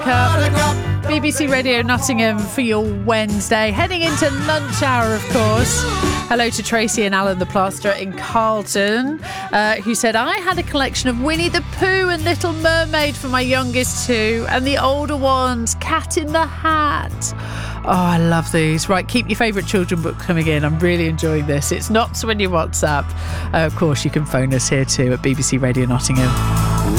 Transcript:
BBC Radio Nottingham for your Wednesday. Heading into lunch hour, of course. Hello to Tracy and Alan the Plasterer in Carlton, who said, I had a collection of Winnie the Pooh and Little Mermaid for my youngest two, and the older ones, Cat in the Hat. Oh, I love these. Right, keep your favourite children book coming in. I'm really enjoying this. It's not when you WhatsApp. Of course, you can phone us here too at BBC Radio Nottingham.